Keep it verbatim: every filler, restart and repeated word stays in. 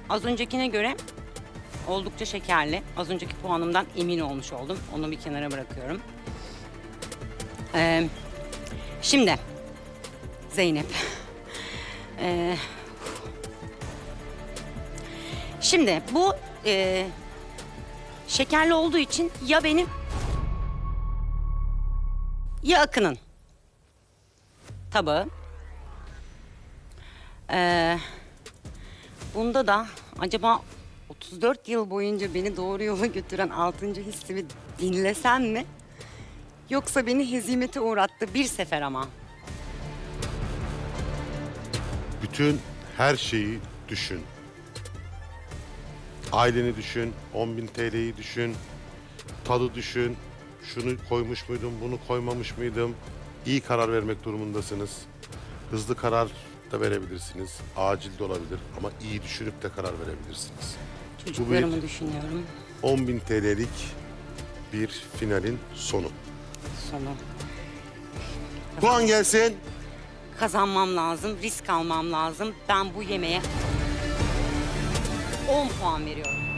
Az öncekine göre oldukça şekerli. Az önceki puanımdan emin olmuş oldum. Onu bir kenara bırakıyorum. Ee, şimdi Zeynep. Ee, şimdi bu e, şekerli olduğu için ya benim ya Akın'ın tabağı. Ee, bunda da acaba otuz dört yıl boyunca beni doğru yola götüren altıncı hissimi dinlesem mi? Yoksa beni hezimete uğrattı bir sefer ama. Bütün her şeyi düşün. Aileni düşün, on bin T L'yi düşün, tadı düşün. Şunu koymuş muydum, bunu koymamış mıydım? İyi karar vermek durumundasınız. Hızlı karar da verebilirsiniz. Acil de olabilir ama iyi düşünüp de karar verebilirsiniz. Çocuklarımı Bu bir düşünüyorum. on bin T L'lik bir finalin sonu. Sonu. Puan gelsin. Kazanmam lazım, risk almam lazım. Ben bu yemeğe on puan veriyorum.